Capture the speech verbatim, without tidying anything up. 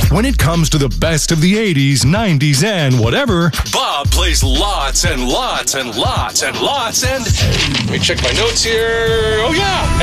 When it comes to the best of the eighties, nineties, and whatever, Bob plays lots and lots and lots and lots and... Let me check my notes here. Oh, yeah.